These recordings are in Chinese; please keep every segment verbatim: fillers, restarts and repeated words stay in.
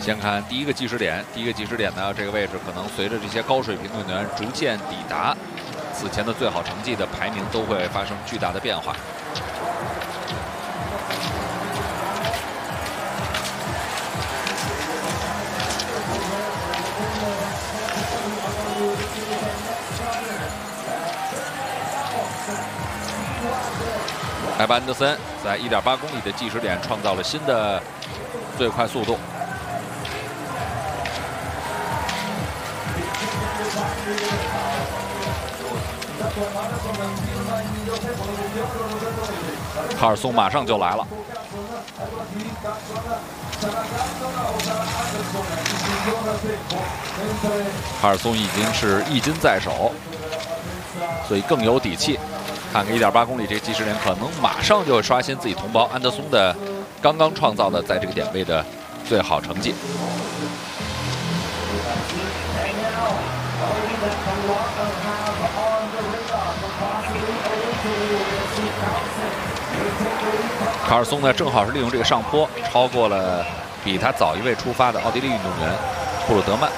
先看第一个计时点，第一个计时点呢，这个位置可能随着这些高水平运动员逐渐抵达此前的最好成绩的排名，都会发生巨大的变化。艾巴安德森在 一点八公里的计时点创造了新的最快速度。卡尔松马上就来了。卡尔松已经是一金在手，所以更有底气。看看 一点八公里这个计时点，可能马上就会刷新自己同胞安德松的刚刚创造的在这个点位的最好成绩。卡尔松呢，正好是利用这个上坡，超过了比他早一位出发的奥地利运动员布鲁德曼。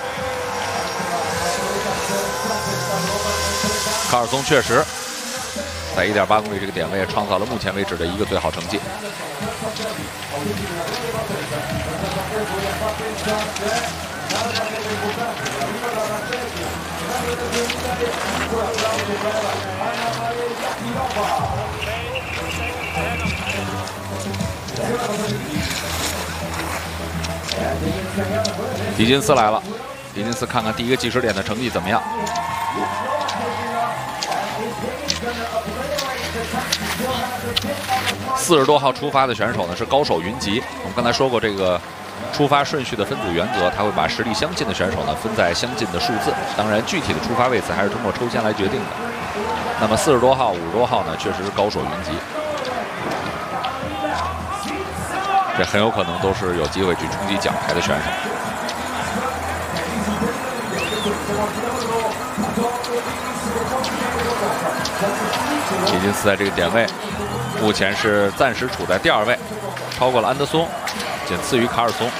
卡尔松确实在 一点八公里这个点位创造了目前为止的一个最好成绩。迪金斯来了，迪金斯看看第一个计时点的成绩怎么样。四十多号出发的选手呢是高手云集。我们刚才说过这个出发顺序的分组原则，他会把实力相近的选手呢分在相近的数字。当然，具体的出发位次还是通过抽签来决定的。那么四十多号、五十多号呢，确实是高手云集，这很有可能都是有机会去冲击奖牌的选手。迪金斯在这个点位目前是暂时处在第二位，超过了安德松，仅次于卡尔松。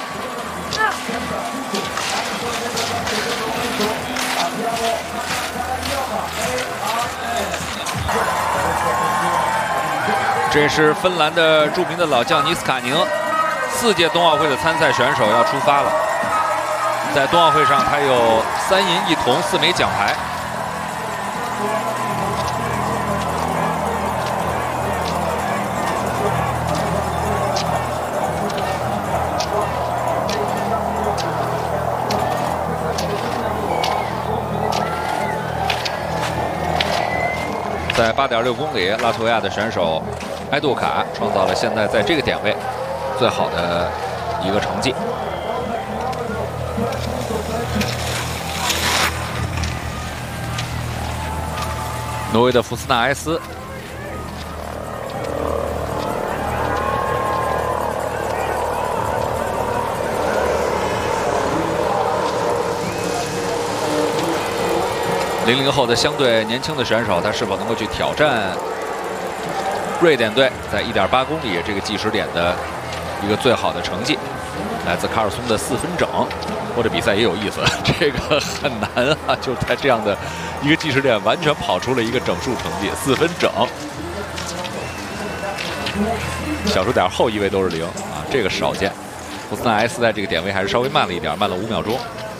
这是芬兰的著名的老将尼斯卡宁，四届冬奥会的参赛选手要出发了。在冬奥会上，他有三银一铜四枚奖牌。在 八点六公里，拉脱维亚的选手埃杜卡创造了现在在这个点位最好的一个成绩。挪威的福斯纳埃斯，零零后的相对年轻的选手，他是否能够去挑战瑞典队在 一点八公里这个计时点的一个最好的成绩？来自卡尔松的四分整，或者比赛也有意思，这个很难啊！就在这样的一个计时点，完全跑出了一个整数成绩，四分整。小数点后一位都是零啊，这个少见。福斯纳埃斯在这个点位还是稍微慢了一点，慢了五秒钟。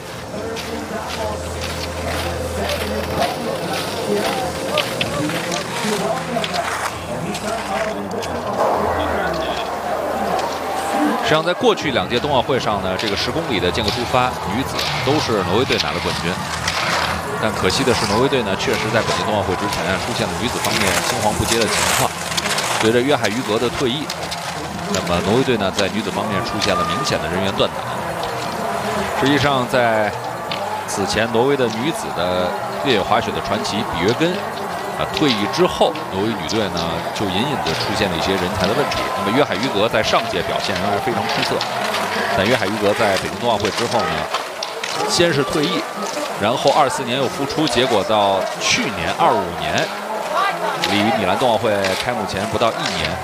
实际上，在过去两届冬奥会上呢，这个十公里的间隔出发女子都是挪威队拿了冠军。但可惜的是，挪威队呢确实在本届冬奥会之前啊出现了女子方面青黄不接的情况。随着约翰于格的退役，那么挪威队呢在女子方面出现了明显的人员断档。实际上，在此前挪威的女子的越野滑雪的传奇比约根啊退役之后，挪威女队呢就隐隐的出现了一些人才的问题。那么约翰于格在上届表现仍然非常出色，但约翰于格在北京冬奥会之后呢，先是退役，然后二四年又复出，结果到去年二五年，离米兰冬奥会开幕前不到一年，